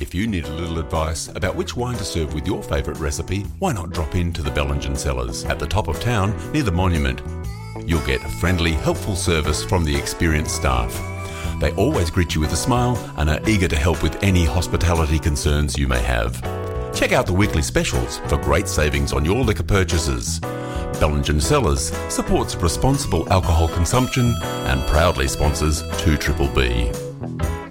If you need a little advice about which wine to serve with your favourite recipe, why not drop into the Bellingen Cellars at the top of town near the Monument. You'll get friendly, helpful service from the experienced staff. They always greet you with a smile and are eager to help with any hospitality concerns you may have. Check out the weekly specials for great savings on your liquor purchases. Bellingen Cellars supports responsible alcohol consumption and proudly sponsors 2BBB.